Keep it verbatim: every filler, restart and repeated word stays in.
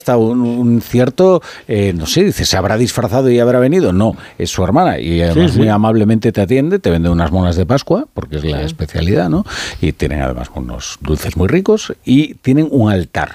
hasta un, un cierto, eh, no sé, dice, ¿se habrá disfrazado y habrá venido? No, es su hermana y además sí, sí. muy amablemente te atiende, te vende unas monas de Pascua, porque es la sí. especialidad, ¿no? Y tienen además unos dulces muy ricos y tienen un altar.